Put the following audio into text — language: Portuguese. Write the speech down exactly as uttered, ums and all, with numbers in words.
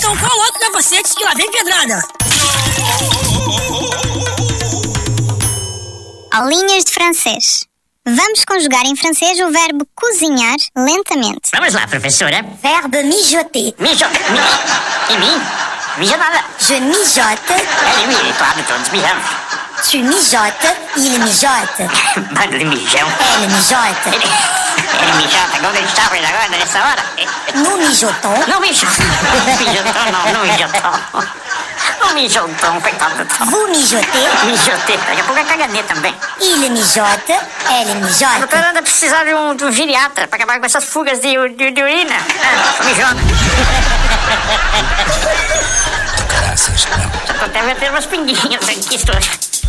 Então coloca o capacete que lá vem pedrada. Aulinhas de francês. Vamos conjugar em francês o verbo cozinhar lentamente. Vamos lá, professora. Verbe mijoter. Mijoter. Mi... E mim? Mija nada. Je mijote. Ele me... Claro, todos mijamos. Tu mijotes, il mijote. Bando de mijão. Elle mijote. Ele... Ele mijota. Como ele está fazendo agora, nessa hora? Nous mijotons. Não mijou. Mijotou não, não mijotou. Não mijotou, coitado do Tom. Vous mijotez. Mijotei. Daqui a pouco é caganeta também. Il mijote. Elle A mijote. doutora anda precisar de um, de um geriatra pra acabar com essas fugas de, de, de urina. Ah, mijona. Caraças, não. Já tô até metendo umas pinguinhas aqui, estou...